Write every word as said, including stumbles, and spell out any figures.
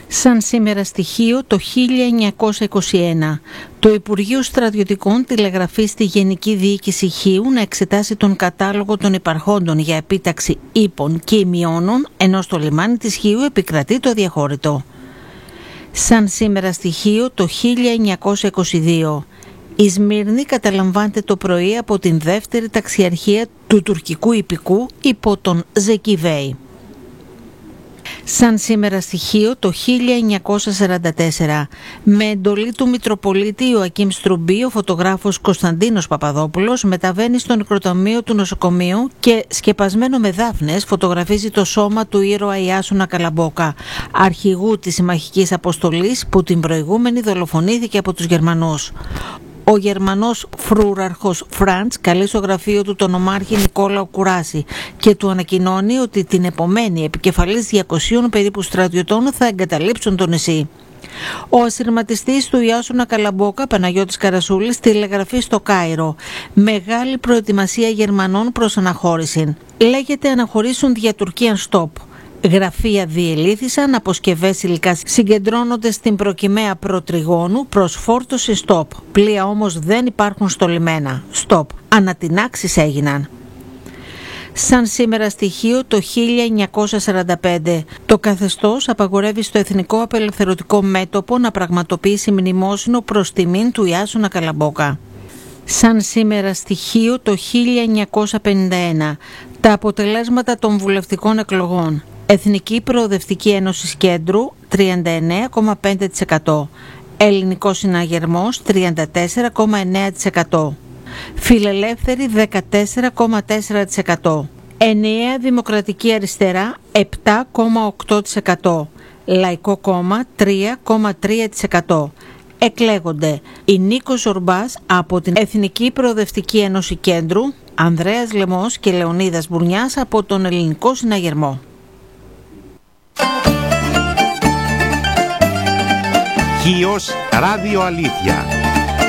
Σαν σήμερα στοιχείο το χίλια εννιακόσια είκοσι ένα, το Υπουργείο Στρατιωτικών τηλεγραφεί στη Γενική Διοίκηση Χίου να εξετάσει τον κατάλογο των υπαρχόντων για επίταξη ύπων και ημιώνων, ενώ στο λιμάνι της Χίου επικρατεί το αδιαχώρητο. Σαν σήμερα στοιχείο το χίλια εννιακόσια είκοσι δύο, η Σμύρνη καταλαμβάνεται το πρωί από την δεύτερη ταξιαρχία του τουρκικού ιππικού υπό τον Ζεκί Βέι. Σαν σήμερα στοιχείο το χίλια εννιακόσια σαράντα τέσσερα, με εντολή του Μητροπολίτη Ιωακίμ Στρουμπή, ο φωτογράφος Κωνσταντίνος Παπαδόπουλος μεταβαίνει στο νεκροταμείο του νοσοκομείου και σκεπασμένο με δάφνες φωτογραφίζει το σώμα του ήρωα Ιάσονα Καλαμπόκα, αρχηγού της συμμαχικής αποστολής που την προηγούμενη δολοφονήθηκε από τους Γερμανούς. Ο Γερμανός φρούραρχος Φραντς καλεί στο γραφείο του τον ομάρχη Νικόλαο Κουράση και του ανακοινώνει ότι την επομένη επικεφαλής διακοσίων περίπου στρατιωτών θα εγκαταλείψουν το νησί. Ο ασυρματιστής του Ιάσονα Καλαμπόκα, Παναγιώτης Καρασούλης, τηλεγραφεί στο Κάιρο. Μεγάλη προετοιμασία Γερμανών προς αναχώρηση. Λέγεται αναχωρήσουν δια Τουρκίαν στόπ. Γραφεία διελήθησαν, αποσκευές υλικά συγκεντρώνονται στην προκυμαία προτριγώνου προς φόρτωση στόπ. Πλοία όμως δεν υπάρχουν στο λιμένα. Στόπ. Ανατινάξεις έγιναν. Σαν σήμερα στοιχείο το χίλια εννιακόσια σαράντα πέντε, το καθεστώς απαγορεύει στο Εθνικό Απελευθερωτικό Μέτωπο να πραγματοποιήσει μνημόσυνο προς τιμήν του Ιάσονα Καλαμπόκα. Σαν σήμερα στοιχείο το χίλια εννιακόσια πενήντα ένα, τα αποτελέσματα των βουλευτικών εκλογών. Εθνική Προοδευτική Ένωση Κέντρου τριάντα εννέα κόμμα πέντε τοις εκατό, Ελληνικός Συναγερμός τριάντα τέσσερα κόμμα εννέα τοις εκατό, Φιλελεύθερη δεκατέσσερα κόμμα τέσσερα τοις εκατό, Ενιαία Δημοκρατική Αριστερά επτά κόμμα οκτώ τοις εκατό, Λαϊκό Κόμμα τρία κόμμα τρία τοις εκατό. Εκλέγονται η Νίκος Ζορμπάς από την Εθνική Προοδευτική Ένωση Κέντρου, Ανδρέας Λεμός και Λεωνίδας Μπουρνιάς από τον Ελληνικό Συναγερμό. Χίος Ράδιο Αλήθεια.